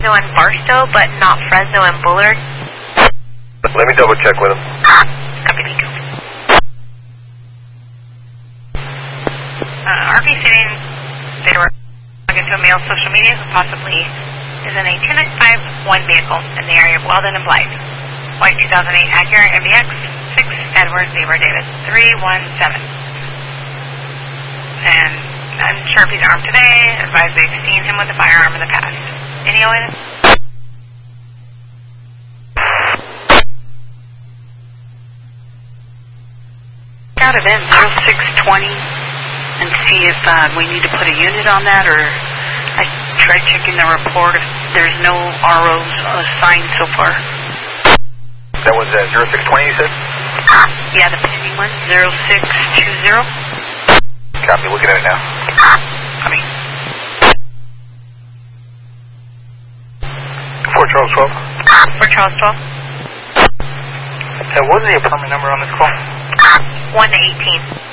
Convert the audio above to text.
Fresno and Barstow, but not Fresno and Bullard. Let me double check with him. Copy, Nico. RV sitting, they were talking to a male social media who possibly is in a 1051 vehicle in the area of Weldon and Blythe. White 2008 Acura MDX, 6 Edward Beaver Davis, 317. And unsure if he's armed today, advised they've seen him with a firearm in the past. Any items? Out of M0620 and see if we need to put a unit on that, or I tried checking the report if there's no ROs assigned so far. That was 0620 you said? Yeah, the pending one, 0620. Copy, looking at it now. Copy. Fort Charles 12. For Charles 12. What was the apartment number on this call? 118.